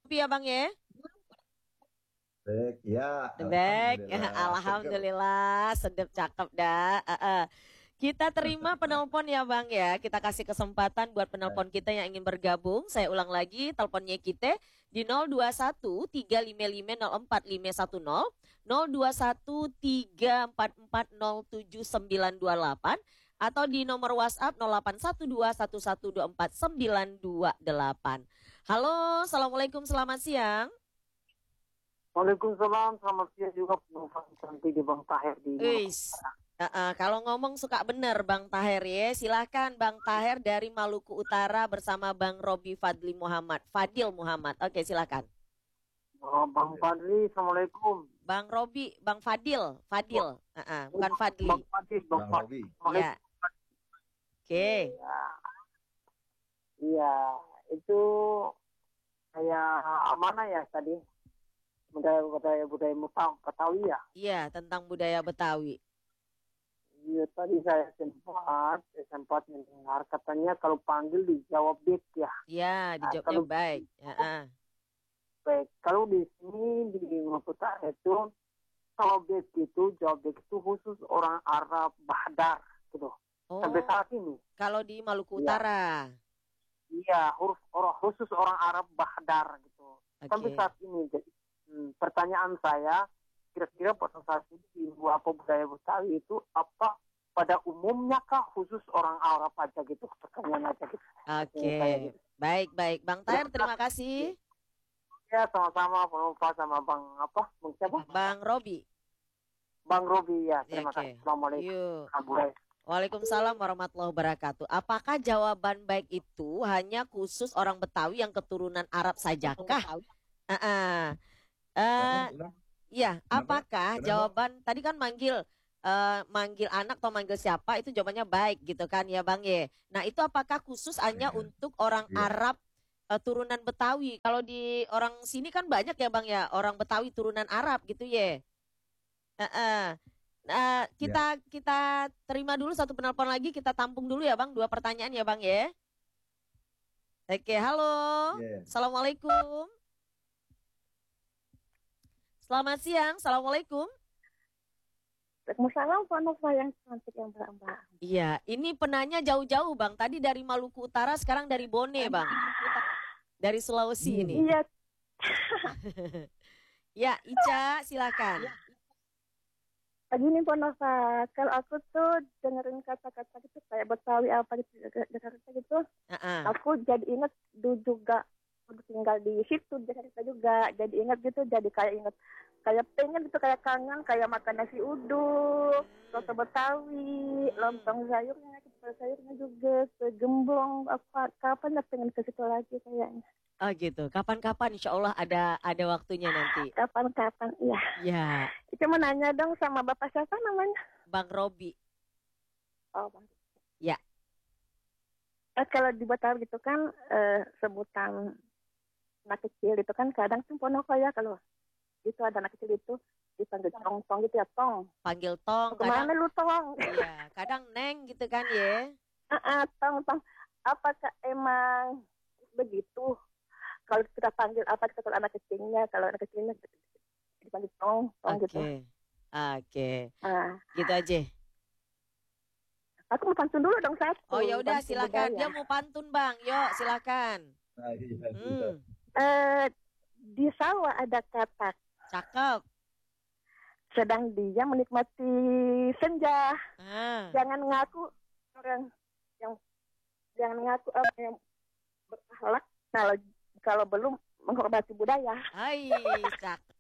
Ya Bang ya? Baik, ya, Baik, alhamdulillah. Seger. alhamdulillah, sedep cakep dah. Kita terima penelpon ya Bang ya. Kita kasih kesempatan buat Ya, penelpon kita yang ingin bergabung. Saya ulang lagi teleponnya kita di 021 355 04 510, 021 344 07928, atau di nomor WhatsApp 0812 1124 928. Halo, Assalamualaikum, selamat siang. Waalaikumsalam, selamat siang juga Bang Santi di Bang Taher di Maluku. Wis, kalau ngomong suka bener Bang Taher ya. Silahkan Bang Taher dari Maluku Utara bersama Bang Robi Fadli Muhammad. Fadil Muhammad. Oke, silakan. Oh, Bang Fadli, Assalamualaikum. Bang Robi, Bang Fadil. Fadil. Bukan Bang Fadli. Fadli, Bang Bang Fadli. Robi. Ya, Assalamualaikum. oke. Iya, iya, itu kayak mana ya tadi? Budaya Betawi ya. Iya, tentang budaya Betawi. Iya, tadi saya sempat mendengar katanya kalau panggil dijawab Bek ya. Iya, Nah, dijawabnya kalau baik. Bek, kalau di sini di Maluku Utara itu kalau Bek itu jawab Bek itu khusus orang Arab Bahdar gitu. Sampai Oh, saat ini. kalau di Maluku Iya, Utara. iya, khusus orang Arab Bahdar gitu. Sampai Oke. saat ini. Jadi, pertanyaan saya, kira-kira pada saat ini di apa budaya Betawi itu apa pada umumnya kah khusus orang Arab aja gitu? Pertanyaan aja gitu. Oke. Pertanyaan saya gitu. Baik, baik. Bang Terima Taher, terima kasih. kasih. Ya, sama-sama Bang Ufa sama Bang apa? Bang siapa? Bang Robi. Bang Robi ya. Ya, Terima kasih. oke. Assalamualaikum. Yuk. Alhamdulillah. Waalaikumsalam warahmatullahi wabarakatuh. Apakah jawaban baik itu hanya khusus orang Betawi yang keturunan Arab sajakah? Ah, ah. Ulang, Eh, ulang. ya, Kenapa? apakah Kenapa? jawaban tadi kan manggil anak atau manggil siapa itu jawabannya baik gitu kan ya Bang Ye. Nah, itu apakah khusus hanya Iya. untuk orang Iya. Arab turunan Betawi? Kalau di orang sini kan banyak ya Bang ya, orang Betawi turunan Arab gitu ya. Heeh. Nah, Iya. kita terima dulu satu penelpon lagi, kita tampung dulu ya Bang, dua pertanyaan ya Bang ya. Oke, halo. Iya. Assalamualaikum. Selamat siang. Assalamualaikum. Waalaikumsalam, Pak Nova yang cantik yang mbak-mbak. Iya, ini penanya jauh-jauh Bang. Tadi dari Maluku Utara, sekarang dari Bone Bang. Dari Sulawesi ini. Iya, Ya, Ica, silakan. begini Pak Nova, kalau aku tuh dengerin kata-kata gitu kayak Betawi apa gitu, Jakarta gitu, Heeh. aku jadi ingat dulu juga aku tinggal di situ Jakarta juga, jadi ingat gitu, jadi kayak ingat kayak pengen gitu kayak kangen kayak makan nasi uduk, soto Betawi, Hmm. lontong sayurnya, kepala sayurnya juga, segembong apa kapan ya pengen ke situ lagi kayaknya. Oh gitu. Kapan-kapan insya Allah ada waktunya nanti. Kapan-kapan, iya. Ya, Itu mau nanya dong sama Bapak siapa namanya? Bang Robi. Oh, Bang. Ya. Kalau di Betawi gitu kan sebutan anak kecil itu kan kadang tuh ponoko ya kalau itu ada anak kecil itu dipanggil tong-tong gitu ya tong. Panggil Tong, Kemana kadang lu tong? iya, kadang Neng gitu kan ya. Tong-tong. Apakah emang begitu? Kalau kita panggil apa kita kalau anak kecilnya, kalau anak kecilnya dipanggil tong gitu. Oke. Oke. Nah, Gitu aja. aku mau pantun dulu dong Oh ya satu, udah pantun silakan. budaya. Dia mau pantun, Bang. Yuk, silakan. Nah, iya, iya. Hmm, Eh, di sawah ada katak, cakep. sedang dia menikmati senja. Ah. Jangan ngaku orang yang jangan ngaku orang yang berakhlak kalau kalau belum menghormati budaya. Hai, cakep.